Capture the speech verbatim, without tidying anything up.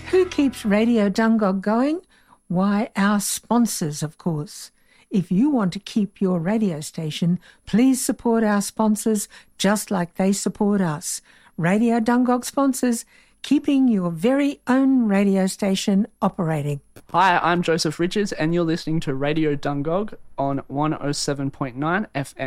Who keeps Radio Dungog going? Why, our sponsors, of course. If you want to keep your radio station, please support our sponsors just like they support us. Radio Dungog sponsors, keeping your very own radio station operating. Hi, I'm Joseph Richards, and you're listening to Radio Dungog on one oh seven point nine F M.